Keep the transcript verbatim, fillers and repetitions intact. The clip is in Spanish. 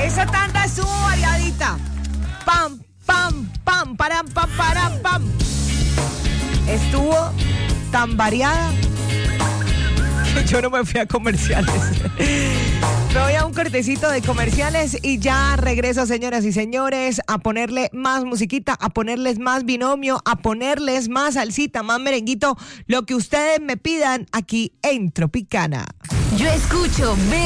Esa tanda estuvo variadita. Pam, pam, pam, param, pam, param, pam. Estuvo tan variada que yo no me fui a comerciales. Me voy a un cortecito de comerciales y ya regreso, señoras y señores, a ponerle más musiquita, a ponerles más binomio, a ponerles más salsita, más merenguito, lo que ustedes me pidan aquí en Tropicana. Yo escucho